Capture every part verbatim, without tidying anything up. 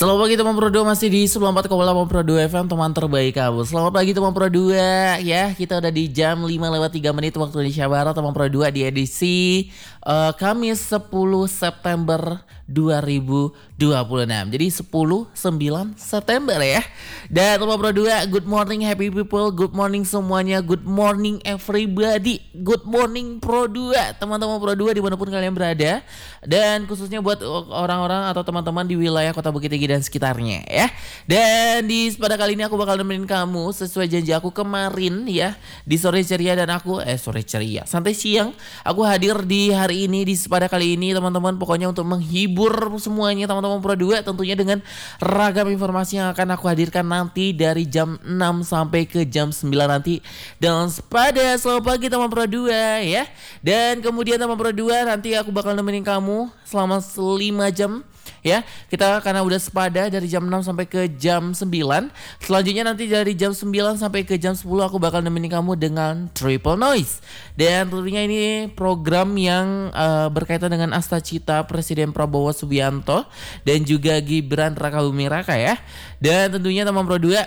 Selamat pagi teman Pro dua, masih di sembilan puluh empat koma delapan Pro dua F M, teman terbaik kamu. Selamat pagi teman Pro dua, ya kita udah di jam lima lewat tiga menit waktu Indonesia Barat teman Pro dua di edisi uh, Kamis sepuluh September dua ribu dua puluh enam. Jadi sepuluh sembilan September ya. Dan teman Pro dua, good morning happy people, good morning semuanya, good morning everybody, good morning Pro dua, teman-teman Pro dua dimanapun kalian berada. Dan khususnya buat orang-orang atau teman-teman di wilayah Kota Bukit Tinggi dan sekitarnya ya. Dan di pada kali ini aku bakal nemenin kamu sesuai janji aku kemarin ya, di sore ceria. Dan aku eh sore ceria santai siang aku hadir di hari ini di pada kali ini teman-teman, pokoknya untuk menghibur semuanya teman-teman Pro dua, tentunya dengan ragam informasi yang akan aku hadirkan nanti dari jam enam sampai ke jam sembilan nanti dalam pada selamat pagi teman Pro dua ya. Dan kemudian teman Pro dua, nanti aku bakal nemenin kamu selama lima jam ya. Kita karena udah sepada dari jam enam sampai ke jam sembilan. Selanjutnya nanti dari jam sembilan sampai ke jam sepuluh aku bakal nemenin kamu dengan Triple Noise. Dan tentunya ini program yang uh, berkaitan dengan Astacita Presiden Prabowo Subianto dan juga Gibran Rakabuming Raka ya. Dan tentunya teman Pro dua,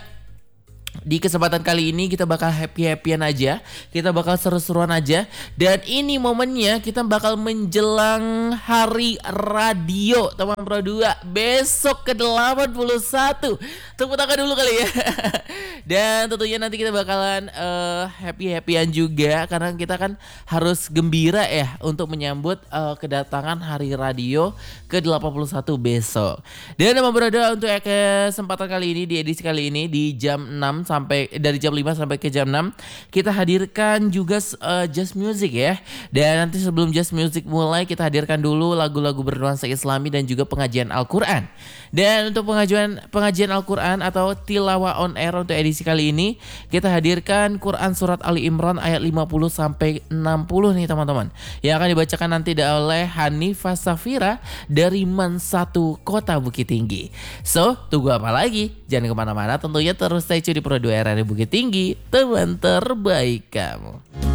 di kesempatan kali ini kita bakal happy-happyan aja, kita bakal seru-seruan aja. Dan ini momennya kita bakal menjelang hari radio teman Pro dua, besok ke delapan puluh satu. Tepuk tangan dulu kali ya. Dan tentunya nanti kita bakalan uh, happy-happyan juga, karena kita kan harus gembira ya untuk menyambut uh, kedatangan hari radio ke delapan puluh satu besok. Dan teman Pro dua, untuk kesempatan kali ini di edisi kali ini di jam enam sampai dari jam lima sampai ke jam enam kita hadirkan juga uh, jazz music ya. Dan nanti sebelum jazz music mulai, kita hadirkan dulu lagu-lagu bernuansa Islami dan juga pengajian Al-Qur'an. Dan untuk pengajian pengajian Al-Qur'an atau tilawah on air untuk edisi kali ini, kita hadirkan Quran surat Ali Imran ayat lima puluh sampai enam puluh nih teman-teman, yang akan dibacakan nanti oleh Hanifah Safira dari Man satu Kota Bukit Tinggi. So, tunggu apa lagi? Jangan kemana-mana, tentunya terus stay tune di Pro dua R R I Bukit Tinggi, teman terbaik kamu.